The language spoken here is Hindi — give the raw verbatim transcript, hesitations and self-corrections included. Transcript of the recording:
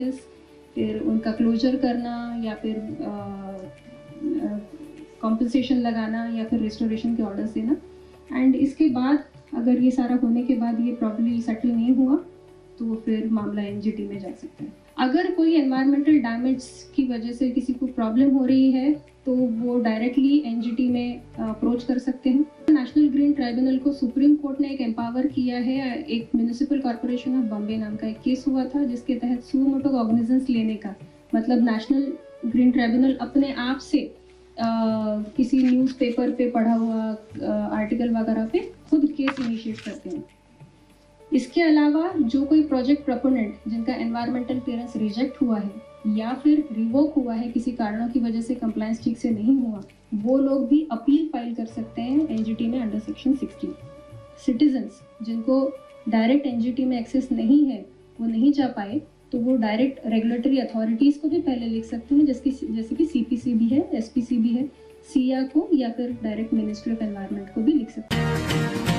फिर उनका क्लोजर करना या फिर कॉम्पनसेशन लगाना या फिर रिस्टोरेशन के ऑर्डर्स देना। एंड इसके बाद अगर ये सारा होने के बाद ये प्रॉब्लली सेटल नहीं हुआ तो फिर मामला एनजीटी में जा सकता है। अगर कोई एनवायरमेंटल डैमेज की वजह से किसी को प्रॉब्लम हो रही है तो वो डायरेक्टली एनजीटी में अप्रोच कर सकते हैं। नेशनल ग्रीन ट्राइब्यूनल को सुप्रीम कोर्ट ने एक एम्पावर किया है। एक म्यूनिसिपल कॉर्पोरेशन ऑफ बॉम्बे नाम का एक केस हुआ था जिसके तहत सुमोटो कॉग्निजेंस लेने का मतलब नेशनल ग्रीन ट्राइब्यूनल अपने आप से आ, किसी न्यूज़पेपर पे पढ़ा हुआ आर्टिकल वगैरह पे खुद केस इनिशिएट करते हैं। इसके अलावा जो कोई प्रोजेक्ट प्रोपोनेंट जिनका एनवायरमेंटल क्लियरेंस रिजेक्ट हुआ है या फिर रिवोक हुआ है किसी कारणों की वजह से कंप्लायंस ठीक से नहीं हुआ, वो लोग भी अपील फाइल कर सकते हैं एनजीटी में अंडर सेक्शन सिक्सटीन। सिटीजन्स जिनको डायरेक्ट एनजीटी में एक्सेस नहीं है, वो नहीं जा पाए, तो वो डायरेक्ट रेगुलेटरी अथॉरिटीज़ को भी पहले लिख सकते हैं जैसे कि जैसे कि सीपीसी भी है, एसपीसी भी है, सिया को या फिर डायरेक्ट मिनिस्ट्री ऑफ एनवायरनमेंट को भी लिख सकते हैं।